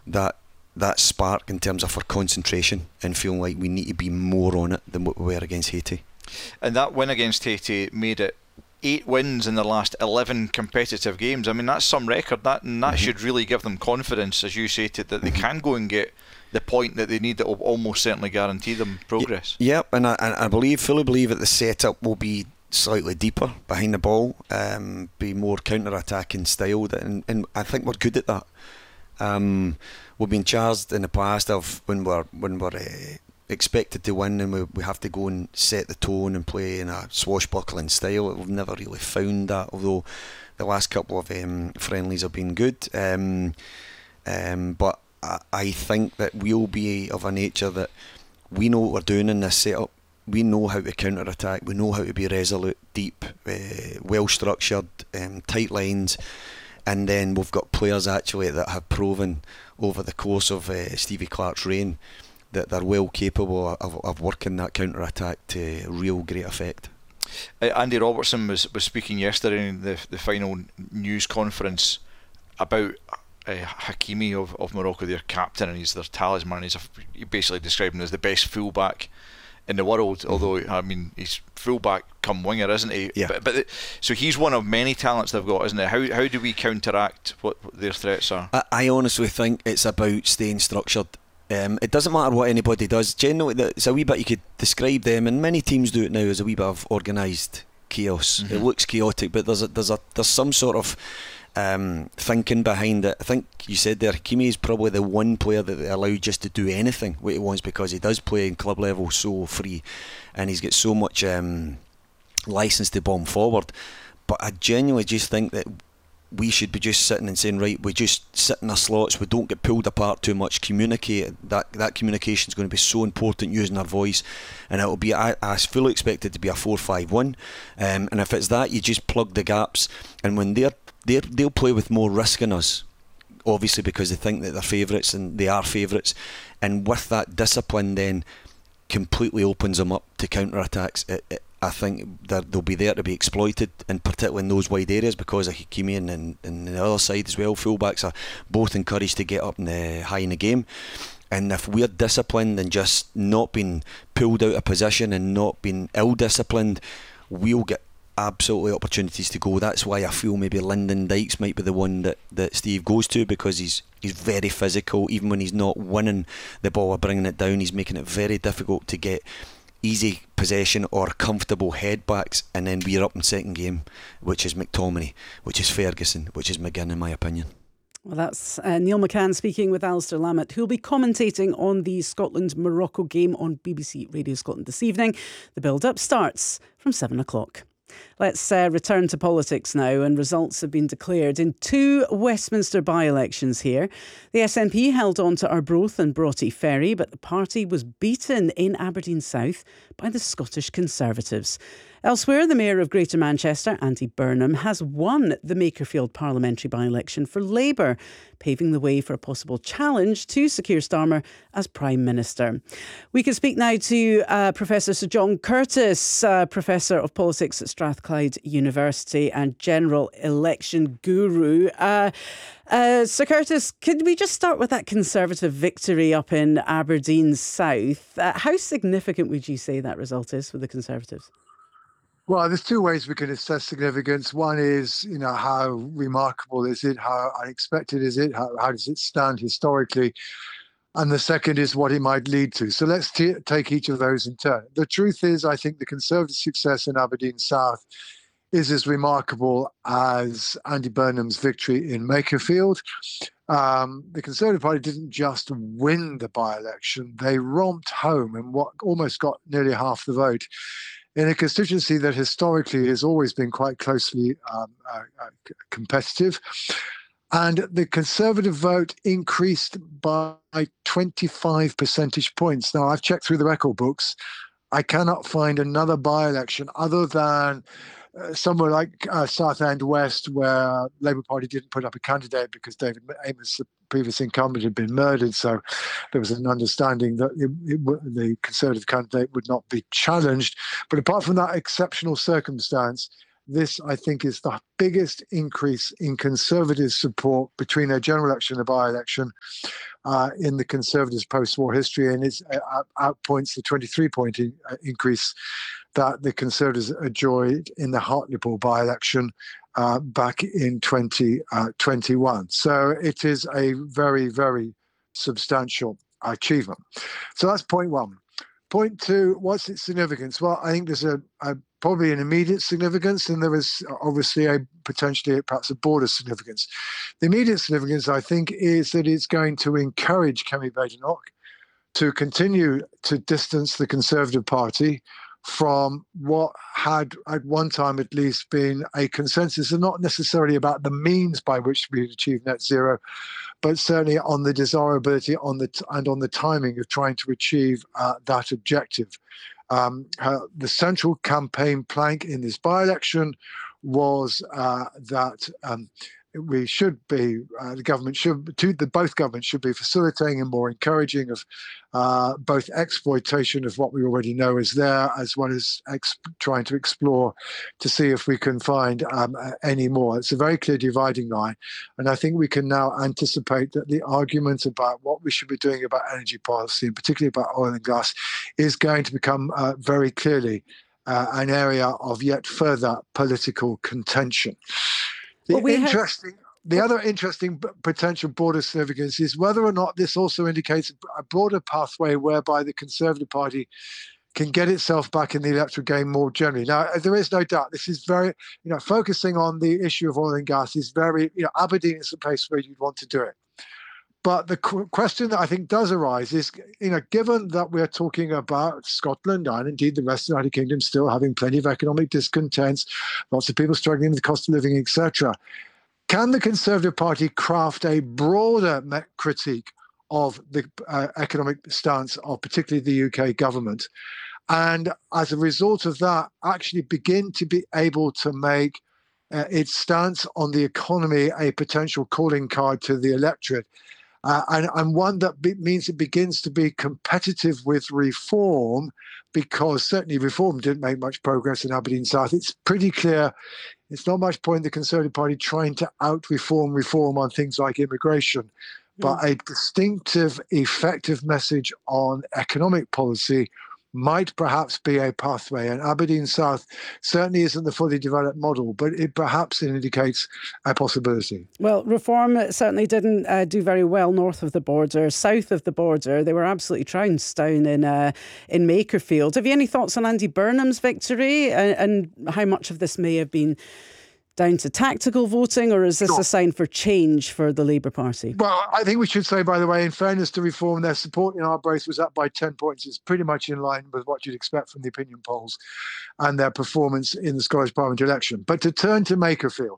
that spark in terms of our concentration and feeling like we need to be more on it than what we were against Haiti. And that win against Haiti made it 8 wins in the last 11 competitive games. I mean, that's some record. That should really give them confidence, as you say, that they can go and get the point that they need that will almost certainly guarantee them progress. Yep, and I fully believe that the setup will be slightly deeper behind the ball, be more counter-attacking styled, and I think we're good at that. We've been charged in the past of when we're expected to win and we have to go and set the tone and play in a swashbuckling style. We've never really found that, although the last couple of friendlies have been good. But I think that we'll be of a nature that we know what we're doing in this setup. We know how to counter-attack. We know how to be resolute, deep, well-structured, tight lines. And then we've got players actually that have proven over the course of Stevie Clarke's reign that they're well capable of working that counter-attack to real great effect. Andy Robertson was speaking yesterday in the final news conference about Hakimi of Morocco, their captain, and he's their talisman. He basically described him as the best fullback in the world, although I mean he's fullback come winger, isn't he? Yeah. But so he's one of many talents they've got, isn't it? How do we counteract what their threats are? I honestly think it's about staying structured. It doesn't matter what anybody does. Generally, it's a wee bit, you could describe them, and many teams do it now, as a wee bit of organised chaos. It looks chaotic, but there's some sort of thinking behind it. I think you said there, Hakimi is probably the one player that they allow just to do anything what he wants, because he does play in club level so free, and he's got so much licence to bomb forward. But I genuinely just think that we should be just sitting and saying, right, we just sit in our slots, we don't get pulled apart too much, communicate. That communication is going to be so important, using our voice, and it'll be, I fully expect it to be a 4-5-1, and if it's that, you just plug the gaps, and when they'll play with more risk in us, obviously because they think that they're favourites, and they are favourites, and with that discipline then completely opens them up to counter-attacks. I think they'll be there to be exploited, and particularly in those wide areas, because of Hakimi, and the other side as well, fullbacks are both encouraged to get up high in the game. And if we're disciplined and just not being pulled out of position and not being ill-disciplined, we'll get absolutely opportunities to go. That's why I feel maybe Lyndon Dykes might be the one that Steve goes to, because he's very physical. Even when he's not winning the ball or bringing it down, he's making it very difficult to get easy possession or comfortable headbacks, and then we're up in second game, which is McTominay, which is Ferguson, which is McGinn, in my opinion. Well, that's Neil McCann speaking with Alistair Lammett, who'll be commentating on the Scotland-Morocco game on BBC Radio Scotland this evening. The build-up starts from 7 o'clock. Let's return to politics now, and results have been declared in 2 Westminster by-elections here. The SNP held on to Arbroath and Broughty Ferry, but the party was beaten in Aberdeen South by the Scottish Conservatives. Elsewhere, the Mayor of Greater Manchester, Andy Burnham, has won the Makerfield parliamentary by-election for Labour, paving the way for a possible challenge to Sir Keir Starmer as Prime Minister. We can speak now to Professor Sir John Curtis, Professor of Politics at Strathclyde University and General Election Guru. Sir Curtis, could we just start with that Conservative victory up in Aberdeen South? How significant would you say that result is for the Conservatives? Well, there's 2 ways we can assess significance. One is, how remarkable is it? How unexpected is it? How does it stand historically? And the second is what it might lead to. So let's take each of those in turn. The truth is, I think the Conservative success in Aberdeen South is as remarkable as Andy Burnham's victory in Makerfield. The Conservative Party didn't just win the by-election, they romped home and almost got nearly half the vote in a constituency that historically has always been quite closely competitive. And the Conservative vote increased by 25 percentage points. Now, I've checked through the record books. I cannot find another by-election other than somewhere like Southend West, where Labour Party didn't put up a candidate because David Amos, the previous incumbent, had been murdered. So there was an understanding that the Conservative candidate would not be challenged. But apart from that exceptional circumstance, this, I think, is the biggest increase in Conservative support between a general election and a by-election in the Conservatives' post-war history, and it outpoints the 23-point increase that the Conservatives enjoyed in the Hartlepool by-election back in 2021. So it is a very, very substantial achievement. So that's point one. Point two, what's its significance? Well, I think there's probably an immediate significance, and there is obviously potentially perhaps a broader significance. The immediate significance, I think, is that it's going to encourage Kemi Badenoch to continue to distance the Conservative Party from what had at one time at least been a consensus, and not necessarily about the means by which we achieve net zero, but certainly on the desirability and on the timing of trying to achieve that objective. The central campaign plank in this by-election was that we should be, both governments should be facilitating and more encouraging of both exploitation of what we already know is there, as well as trying to explore to see if we can find any more. It's a very clear dividing line. And I think we can now anticipate that the argument about what we should be doing about energy policy, and particularly about oil and gas, is going to become very clearly an area of yet further political contention. The other interesting potential border significance is whether or not this also indicates a broader pathway whereby the Conservative Party can get itself back in the electoral game more generally. Now, there is no doubt this is very, focusing on the issue of oil and gas is very, Aberdeen is the place where you'd want to do it. But the question that I think does arise is, given that we're talking about Scotland and indeed the rest of the United Kingdom still having plenty of economic discontents, lots of people struggling with the cost of living, etc., can the Conservative Party craft a broader critique of the economic stance of particularly the UK government, and as a result of that, actually begin to be able to make its stance on the economy a potential calling card to the electorate, and one that means it begins to be competitive with reform, because certainly reform didn't make much progress in Aberdeen South. It's pretty clear it's not much point in the Conservative Party trying to reform on things like immigration, but a distinctive, effective message on economic policy might perhaps be a pathway. And Aberdeen South certainly isn't the fully developed model, but it perhaps indicates a possibility. Well, reform certainly didn't do very well north of the border. South of the border, they were absolutely trounced down in Makerfield. Have you any thoughts on Andy Burnham's victory and how much of this may have been down to tactical voting, or is this a sign for change for the Labour Party? Well, I think we should say, by the way, in fairness to reform, their support in Arbroath was up by 10 points. It's pretty much in line with what you'd expect from the opinion polls and their performance in the Scottish Parliament election. But to turn to Makerfield,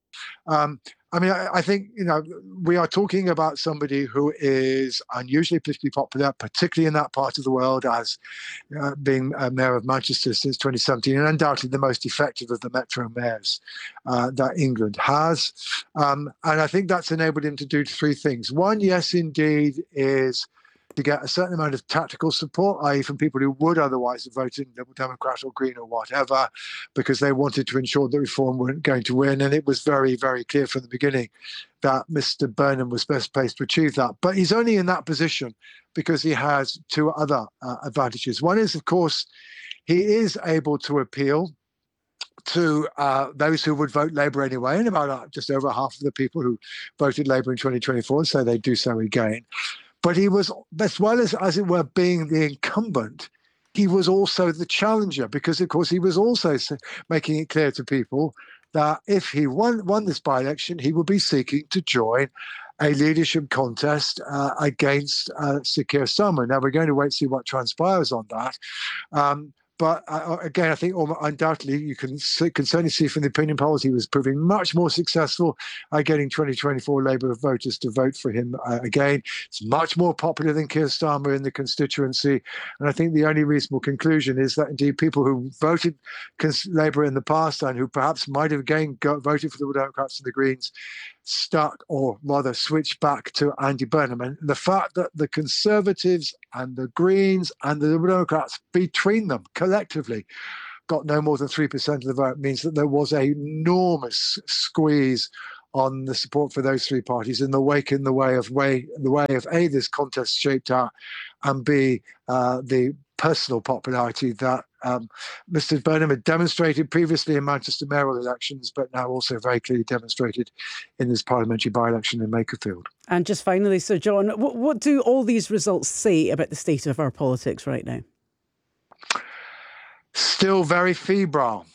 I think, we are talking about somebody who is unusually politically popular, particularly in that part of the world, as being Mayor of Manchester since 2017, and undoubtedly the most effective of the metro mayors that England has. And I think that's enabled him to do three things. One, yes, indeed, is to get a certain amount of tactical support, i.e. from people who would otherwise have voted Liberal Democrat or Green or whatever, because they wanted to ensure that reform weren't going to win. And it was very, very clear from the beginning that Mr. Burnham was best placed to achieve that. But he's only in that position because he has two other advantages. One is, of course, he is able to appeal to those who would vote Labour anyway, and about just over half of the people who voted Labour in 2024 say they do so again. But he was, as well as it were, being the incumbent, he was also the challenger, because, of course, he was also making it clear to people that if he won this by-election, he would be seeking to join a leadership contest against Sir Keir Starmer. Now, we're going to wait and see what transpires on that. But again, I think undoubtedly you can certainly see from the opinion polls he was proving much more successful at getting 2024 Labour voters to vote for him again. It's much more popular than Keir Starmer in the constituency. And I think the only reasonable conclusion is that indeed people who voted Labour in the past and who perhaps might have again voted for the Democrats and the Greens stuck, or rather switched back to Andy Burnham. And the fact that the Conservatives and the Greens and the Democrats between them collectively got no more than 3% of the vote means that there was an enormous squeeze on the support for those three parties in the way of A, this contest shaped out, and B, the personal popularity that Mr. Burnham had demonstrated previously in Manchester mayoral elections, but now also very clearly demonstrated in this parliamentary by-election in Makerfield. And just finally, Sir John, what do all these results say about the state of our politics right now? Still very febrile.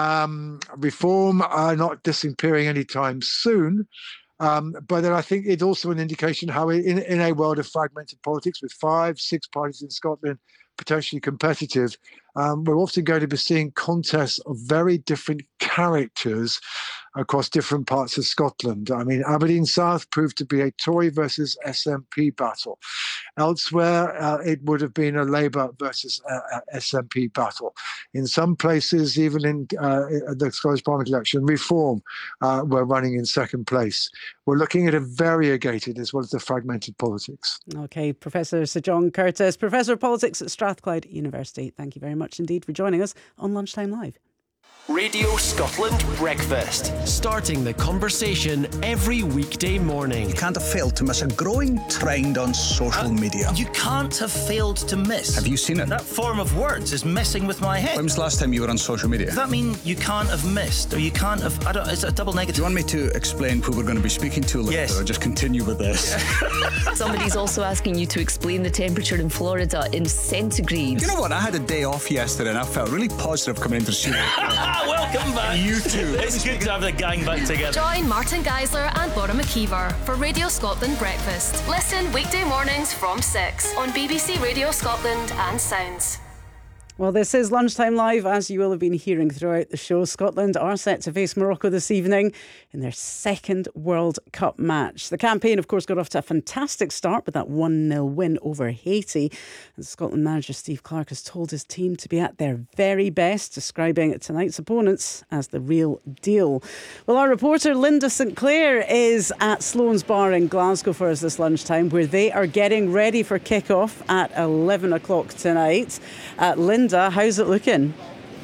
Reform are not disappearing anytime soon. But then I think it's also an indication how in a world of fragmented politics with 5-6 parties in Scotland potentially competitive, we're often going to be seeing contests of very different characters across different parts of Scotland. I mean, Aberdeen South proved to be a Tory versus SNP battle. Elsewhere, it would have been a Labour versus SNP battle. In some places, even in the Scottish Parliament election, Reform were running in second place. We're looking at a variegated as well as a fragmented politics. OK, Professor Sir John Curtis, Professor of Politics at Strathclyde University. Thank you very much indeed for joining us on Lunchtime Live. Radio Scotland Breakfast. Starting the conversation every weekday morning. You can't have failed to miss a growing trend on social media. You can't have failed to miss. Have you seen it? That form of words is messing with my head. When was the last time you were on social media? Does that mean you can't have missed, or you can't have... is it a double negative? Do you want me to explain who we're going to be speaking to later, yes, or just continue with this? Somebody's also asking you to explain the temperature in Florida in centigrade. You know what? I had a day off yesterday and I felt really positive coming into the studio. Welcome back. You too. It's good to have the gang back together. Join Martin Geisler and Laura McKeever for Radio Scotland Breakfast. Listen weekday mornings from 6 on BBC Radio Scotland and Sounds. Well, this is Lunchtime Live. As you will have been hearing throughout the show, Scotland are set to face Morocco this evening in their second World Cup match. The campaign, of course, got off to a fantastic start with that 1-0 win over Haiti. And Scotland manager Steve Clarke has told his team to be at their very best, describing tonight's opponents as the real deal. Well, our reporter Linda St Clair is at Sloan's Bar in Glasgow for us this lunchtime, where they are getting ready for kick-off at 11 o'clock tonight. Linda, how's it looking?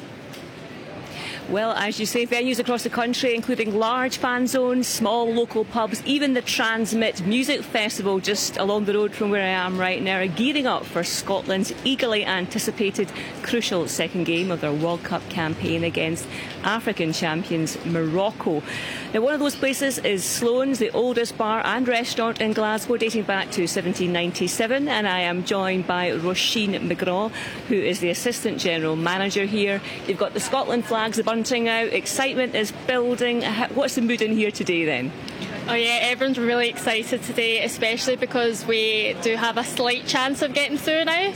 Well, as you say, venues across the country, including large fan zones, small local pubs, even the Transmit Music Festival just along the road from where I am right now, are gearing up for Scotland's eagerly anticipated crucial second game of their World Cup campaign against African champions Morocco. Now, one of those places is Sloan's, the oldest bar and restaurant in Glasgow, dating back to 1797, and I am joined by Roisin McGraw, who is the Assistant General Manager here. You've got the Scotland flags bunting out, excitement is building. What's the mood in here today then? Oh yeah, everyone's really excited today, especially because we do have a slight chance of getting through now.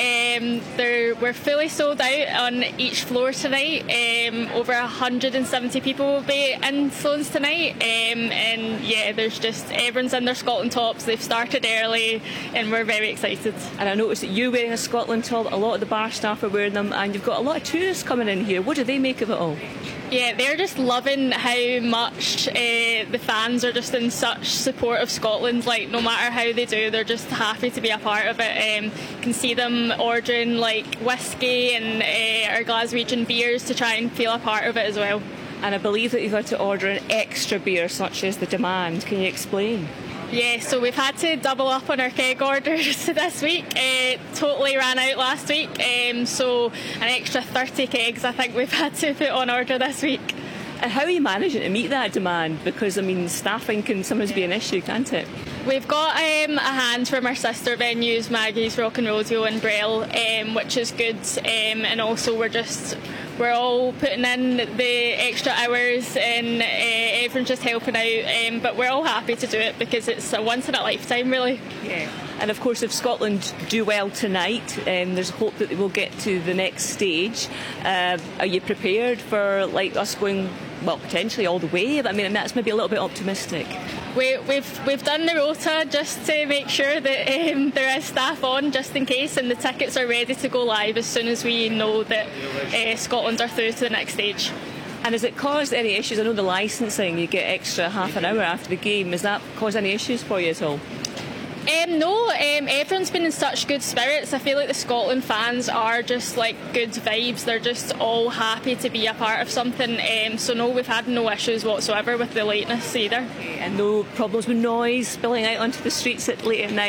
We're fully sold out on each floor tonight. Over 170 people will be in Sloan's tonight. And yeah, there's just everyone's in their Scotland tops. They've started early and we're very excited. And I noticed that you're wearing a Scotland top, a lot of the bar staff are wearing them, and you've got a lot of tourists coming in here. What do they make of it all? Yeah, they're just loving how much the fans are just in such support of Scotland. Like, no matter how they do, they're just happy to be a part of it. You can see them ordering like whiskey and our Glaswegian beers to try and feel a part of it as well. And I believe that you've had to order an extra beer, such as the Demand. Can you explain? Yeah, so we've had to double up on our keg orders this week. Totally ran out last week, so an extra 30 kegs I think we've had to put on order this week. And how are you managing to meet that demand? Because, I mean, staffing can sometimes be an issue, can't it? We've got a hand from our sister venues, Maggie's Rock and Rodeo and Braille, which is good. And also we're all putting in the extra hours and everyone's just helping out. But we're all happy to do it because it's a once in a lifetime, really. Yeah. And of course, if Scotland do well tonight, there's hope that they will get to the next stage. Are you prepared for like us going, well, potentially all the way? I mean, that's maybe a little bit optimistic. We've done the rota just to make sure that there is staff on just in case, and the tickets are ready to go live as soon as we know that Scotland are through to the next stage. And has it caused any issues? I know the licensing, you get extra half an hour after the game. Has that caused any issues for you at all? No, everyone's been in such good spirits. I feel like the Scotland fans are just like good vibes. They're just all happy to be a part of something. So no, we've had no issues whatsoever with the lateness either. And no problems with noise spilling out onto the streets late at night.